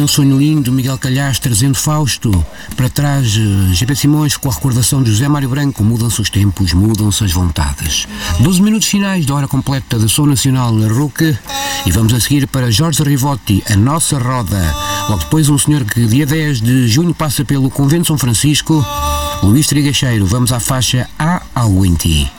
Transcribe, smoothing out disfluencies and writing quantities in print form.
Sonho Lindo, Miguel Calhás trazendo Fausto, para trás GP Simões com a recordação de José Mário Branco, mudam-se os tempos, mudam-se as vontades. 12 minutos finais da hora completa da Som Nacional na RUC e vamos a seguir para Jorge Rivotti, A Nossa Roda, logo depois um senhor que dia 10 de junho passa pelo Convento de São Francisco, Luís Trigacheiro. Vamos à faixa Há Algo em Ti.